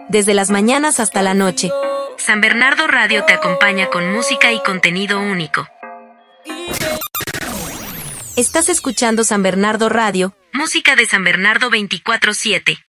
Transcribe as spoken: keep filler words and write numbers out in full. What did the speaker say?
desde las mañanas hasta la noche. San Bernardo Radio te acompaña con música y contenido único. Estás escuchando San Bernardo Radio, música de San Bernardo veinticuatro siete.